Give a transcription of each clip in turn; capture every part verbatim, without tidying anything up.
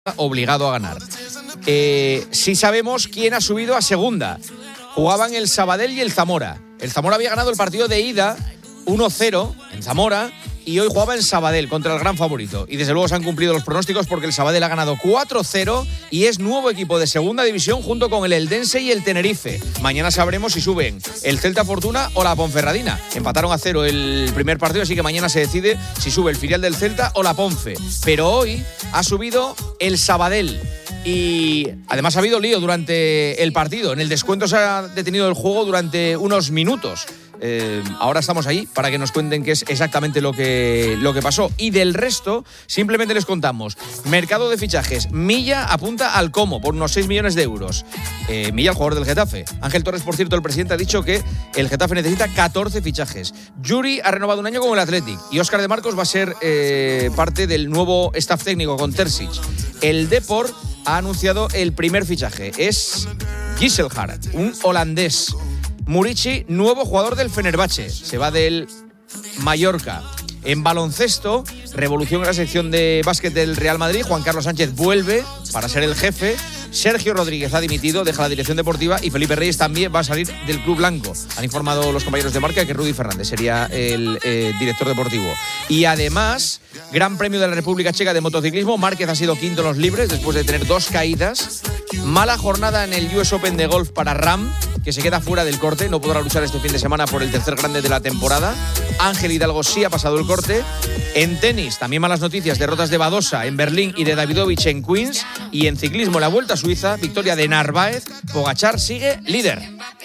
obligado a ganar. Eh, sí sabemos quién ha subido a segunda. Jugaban el Sabadell y el Zamora. El Zamora había ganado el partido de ida uno cero en Zamora y hoy jugaba en Sabadell contra el gran favorito. Y desde luego se han cumplido los pronósticos porque el Sabadell ha ganado cuatro cero y es nuevo equipo de segunda división junto con el Eldense y el Tenerife. Mañana sabremos si suben el Celta Fortuna o la Ponferradina. Empataron a cero el primer partido, así que mañana se decide si sube el filial del Celta o la Ponfe. Pero hoy ha subido el Sabadell. Y además ha habido lío durante el partido. En el descuento se ha detenido el juego durante unos minutos. Eh, ahora estamos ahí para que nos cuenten qué es exactamente lo que, lo que pasó. Y del resto, simplemente les contamos. Mercado de fichajes. Milla apunta al Como por unos seis millones de euros. Eh, Milla, el jugador del Getafe. Ángel Torres, por cierto, el presidente ha dicho que el Getafe necesita catorce fichajes. Yuri ha renovado un año con el Athletic. Y Óscar de Marcos va a ser eh, parte del nuevo staff técnico con Terzic. El Depor ha anunciado el primer fichaje. Es Gisselhard, un holandés. Murici, nuevo jugador del Fenerbahce. Se va del Mallorca. En baloncesto, revolución en la sección de básquet del Real Madrid. Juan Carlos Sánchez vuelve para ser el jefe. Sergio Rodríguez ha dimitido, deja la dirección deportiva y Felipe Reyes también va a salir del Club Blanco. Han informado los compañeros de marca que Rudy Fernández sería el eh, director deportivo. Y además, Gran Premio de la República Checa de motociclismo. Márquez ha sido quinto en los libres después de tener dos caídas. Mala jornada en el U S Open de golf para Ram, que se queda fuera del corte. No podrá luchar este fin de semana por el tercer grande de la temporada. Ángel Hidalgo sí ha pasado el corte. En tenis, también malas noticias. Derrotas de Badosa en Berlín y de Davidovich en Queens. Y en ciclismo, la Vuelta a Suiza, victoria de Narváez. Pogačar sigue líder.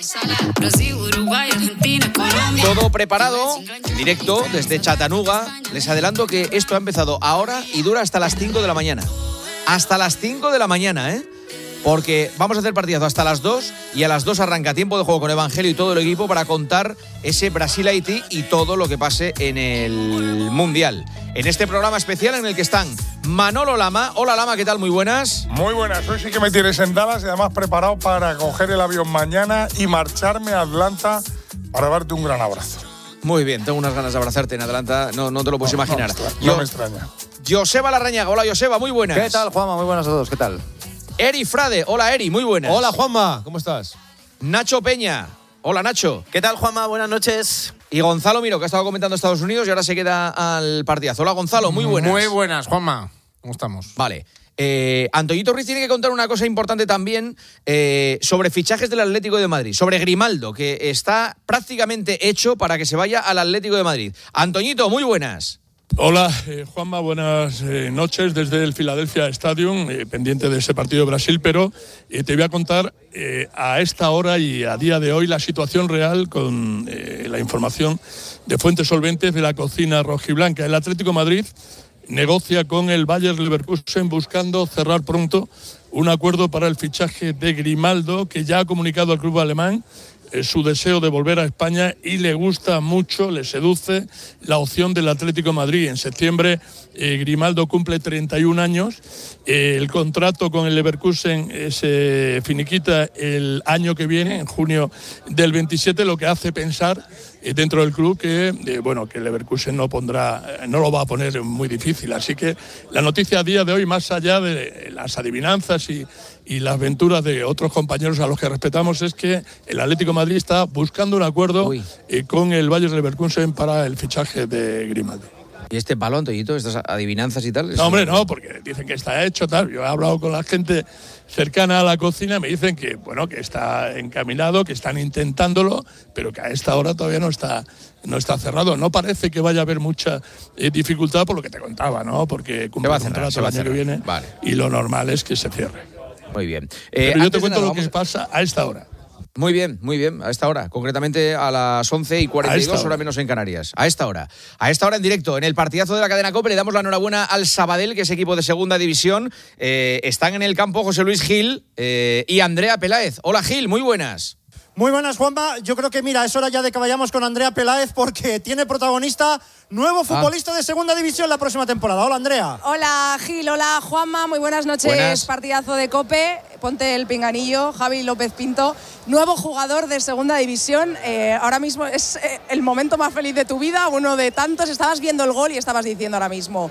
Todo preparado, en directo desde Chattanooga. Les adelanto que esto ha empezado ahora y dura hasta las cinco de la mañana. Hasta las cinco de la mañana, ¿eh? Porque vamos a hacer partidazo hasta las dos y a las dos arranca tiempo de juego con Evangelio y todo el equipo para contar ese Brasil-Haití y todo lo que pase en el Mundial. En este programa especial en el que están Manolo Lama. Hola Lama, ¿qué tal? Muy buenas. Muy buenas, hoy sí que me tienes en Dallas y además preparado para coger el avión mañana y marcharme a Atlanta para darte un gran abrazo. Muy bien, tengo unas ganas de abrazarte en Atlanta, no, no te lo puedes no, imaginar. No, no, Yo, no me extraña. Joseba Larrañaga, hola Joseba, muy buenas. ¿Qué tal, Juanma? Muy buenas a todos, ¿qué tal? Eri Frade, hola Eri, muy buenas. Hola Juanma, ¿cómo estás? Nacho Peña, hola Nacho. ¿Qué tal, Juanma? Buenas noches. Y Gonzalo Miro, que ha estado comentando Estados Unidos y ahora se queda al partidazo. Hola Gonzalo, muy buenas. Muy buenas, Juanma, ¿cómo estamos? Vale. Eh, Antoñito Ruiz tiene que contar una cosa importante también eh, sobre fichajes del Atlético de Madrid, sobre Grimaldo, que está prácticamente hecho para que se vaya al Atlético de Madrid. Antoñito, muy buenas. Hola, eh, Juanma, buenas eh, noches desde el Philadelphia Stadium, eh, pendiente de ese partido de Brasil, pero eh, te voy a contar eh, a esta hora y a día de hoy la situación real con eh, la información de fuentes solventes de la cocina rojiblanca. El Atlético de Madrid negocia con el Bayer Leverkusen buscando cerrar pronto un acuerdo para el fichaje de Grimaldo, que ya ha comunicado al club alemán eh, su deseo de volver a España y le gusta mucho, le seduce la opción del Atlético de Madrid. En septiembre eh, Grimaldo cumple treinta y un años, eh, el contrato con el Leverkusen eh, se finiquita el año que viene, en junio del veintisiete, lo que hace pensar eh, dentro del club que eh, bueno que el Leverkusen no pondrá, no lo va a poner muy difícil. Así que la noticia a día de hoy, más allá de las adivinanzas y y las aventuras de otros compañeros a los que respetamos, es que el Atlético de Madrid está buscando un acuerdo eh, con el Bayer Leverkusen para el fichaje de Grimaldo. ¿Y este palo, Antoñito, estas adivinanzas y tal? No, hombre, no, porque dicen que está hecho, tal. Yo he hablado con la gente cercana a la cocina y me dicen que, bueno, que está encaminado, que están intentándolo, pero que a esta hora todavía no está, no está cerrado. No parece que vaya a haber mucha eh, dificultad por lo que te contaba, ¿no? Porque cumple el contrato el año que viene, vale, y lo normal es que se cierre. Muy bien. Eh, Pero yo te cuento nada, lo que pasa a esta hora. Muy bien, muy bien, a esta hora, concretamente a las once y cuarenta y dos, hora menos en Canarias. A esta hora, a esta hora en directo, en el partidazo de la cadena COPE, le damos la enhorabuena al Sabadell, que es equipo de segunda división. Eh, están en el campo José Luis Gil eh, y Andrea Peláez. Hola Gil, muy buenas. Muy buenas, Juanma. Yo creo que, mira, es hora ya de que vayamos con Andrea Peláez porque tiene protagonista nuevo futbolista ah. de segunda división la próxima temporada. Hola, Andrea. Hola, Gil. Hola, Juanma. Muy buenas noches. Buenas. Partidazo de COPE. Ponte el pinganillo. Javi López Pinto, nuevo jugador de segunda división. Eh, ahora mismo es eh, el momento más feliz de tu vida, uno de tantos. Estabas viendo el gol y estabas diciendo ahora mismo: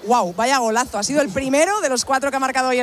wow, vaya golazo. Ha sido el primero de los cuatro que ha marcado hoy el